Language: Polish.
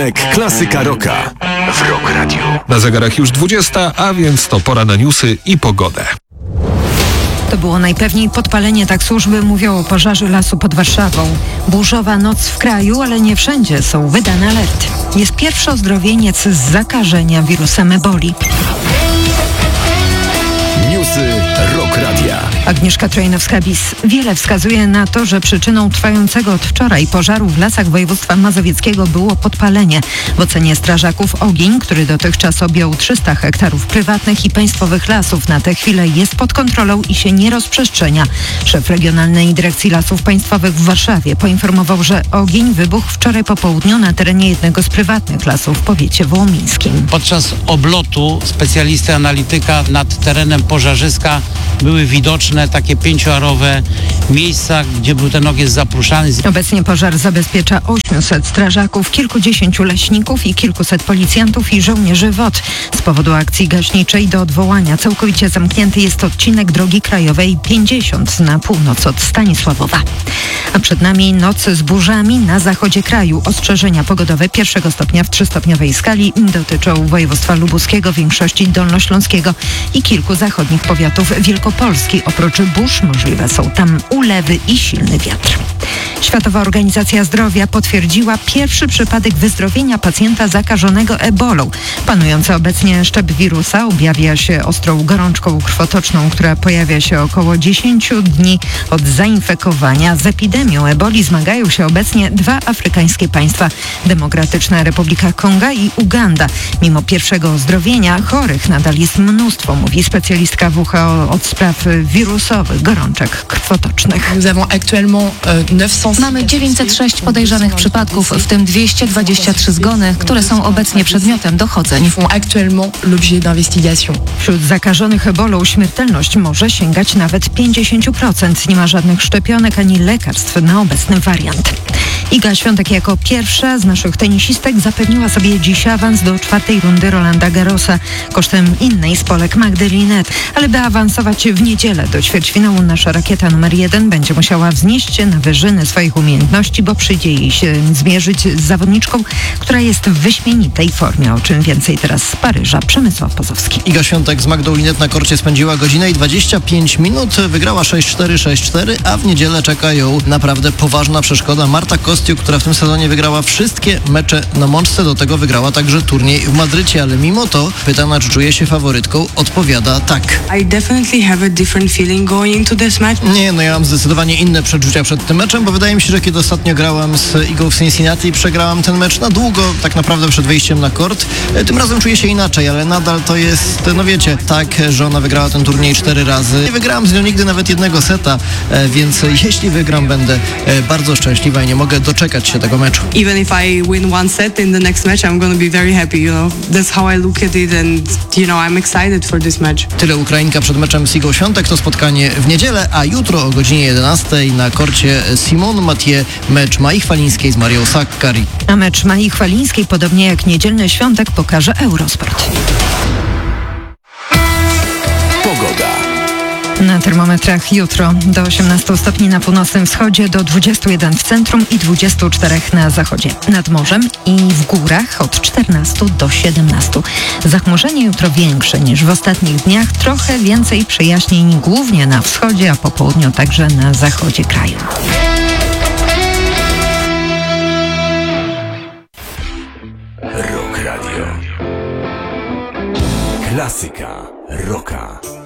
Klasyka Rocka w Rock Radio. Na zegarach już 20, a więc to pora na newsy i pogodę. To było najpewniej podpalenie, tak służby mówią o pożarze lasu pod Warszawą. Burzowa noc w kraju, ale nie wszędzie są wydane alerty. Jest pierwszy ozdrowieniec z zakażenia wirusem eboli. Newsy Rock Radia. Agnieszka Trojnowska-Bis. Wiele wskazuje na to, że przyczyną trwającego od wczoraj pożaru w lasach województwa mazowieckiego było podpalenie. W ocenie strażaków ogień, który dotychczas objął 300 hektarów prywatnych i państwowych lasów, na tę chwilę jest pod kontrolą i się nie rozprzestrzenia. Szef Regionalnej Dyrekcji Lasów Państwowych w Warszawie poinformował, że ogień wybuchł wczoraj po południu na terenie jednego z prywatnych lasów w powiecie wołomińskim. Podczas oblotu specjalisty analityka nad terenem pożarzyska były widoczne takie 5-arowe miejsca, gdzie był ten ogień zapruszany. Obecnie pożar zabezpiecza 800 strażaków, kilkudziesięciu leśników i kilkuset policjantów i żołnierzy WOT. Z powodu akcji gaśniczej do odwołania całkowicie zamknięty jest odcinek drogi krajowej 50 na północ od Stanisławowa. A przed nami noc z burzami na zachodzie kraju. Ostrzeżenia pogodowe 1 stopnia w 3-stopniowej skali dotyczą województwa lubuskiego, większości dolnośląskiego i kilku zachodnich powiatów Wielkopolski. Oprócz burz możliwe są tam ulewy i silny wiatr. Światowa Organizacja Zdrowia potwierdziła pierwszy przypadek wyzdrowienia pacjenta zakażonego ebolą. Panujący obecnie szczep wirusa objawia się ostrą gorączką krwotoczną, która pojawia się około 10 dni od zainfekowania. Z epidemią eboli zmagają się obecnie dwa afrykańskie państwa, Demokratyczna Republika Konga i Uganda. Mimo pierwszego ozdrowienia chorych nadal jest mnóstwo, mówi specjalistka WHO od spraw wirusowych gorączek krwotocznych. Mamy 906 podejrzanych przypadków, w tym 223 zgony, które są obecnie przedmiotem dochodzeń. Wśród zakażonych ebolą śmiertelność może sięgać nawet 50%. Nie ma żadnych szczepionek ani lekarstw na obecny wariant. Iga Świątek jako pierwsza z naszych tenisistek zapewniła sobie dziś awans do 4. rundy Rolanda Garrosa kosztem innej z Polek Magdy Linette. Ale by awansować w niedzielę do ćwierćfinału, nasza rakieta numer 1 będzie musiała wznieść się na wyżyny swoich umiejętności, bo przyjdzie jej się zmierzyć z zawodniczką, która jest w wyśmienitej formie. O czym więcej teraz z Paryża. Przemysław Pozowski. Iga Świątek z Magdą Linette na korcie spędziła godzinę i 25 minut. Wygrała 6-4, 6-4, a w niedzielę czeka ją naprawdę poważna przeszkoda. Marta Kostiuk, która w tym sezonie wygrała wszystkie mecze na mączce, do tego wygrała także turniej w Madrycie, ale mimo to pytana, czy czuje się faworytką, odpowiada tak. Nie, ja mam zdecydowanie inne przeczucia przed tym meczem, bo wydaje mi się, że kiedy ostatnio grałam z Igą w Cincinnati i przegrałam ten mecz na długo, tak naprawdę przed wyjściem na kort, tym razem czuję się inaczej, ale nadal to jest, no wiecie, tak, że ona wygrała ten turniej 4 razy. Nie wygrałam z nią nigdy nawet jednego seta, więc jeśli wygram, będę bardzo szczęśliwa i nie mogę doczekać się tego meczu. Even if I win one set in the next match, I'm going to be very happy, That's how I look at it and, I'm excited for this match. Tyle Ukrainka przed meczem z Igą Świątek, to spotkanie w niedzielę, a jutro o godzinie 11 na korcie Simone Mathieu mecz Mai Chwalińskiej z Marią Sakkari. A mecz Mai Chwalińskiej, podobnie jak niedzielny Świątek, pokaże Eurosport. Pogoda. Na termometrach jutro do 18 stopni na północnym wschodzie, do 21 w centrum i 24 na zachodzie. Nad morzem i w górach od 14 do 17. Zachmurzenie jutro większe niż w ostatnich dniach, trochę więcej przejaśnień głównie na wschodzie, a po południu także na zachodzie kraju. Rock Radio. Klasyka Rocka.